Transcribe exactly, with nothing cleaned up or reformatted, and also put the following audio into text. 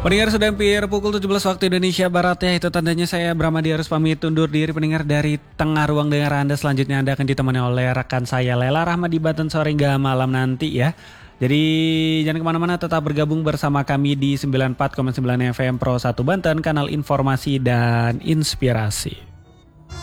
Pendengar sudah hampir pukul tujuh belas waktu Indonesia Barat ya. Itu tandanya saya Bramadi harus pamit undur diri pendengar dari tengah ruang dengar Anda. Selanjutnya Anda akan ditemani oleh rekan saya Lela Rahma di Banten sore hingga malam nanti ya. Jadi jangan kemana-mana, tetap bergabung bersama kami di sembilan puluh empat koma sembilan F M Pro satu Banten, kanal informasi dan inspirasi.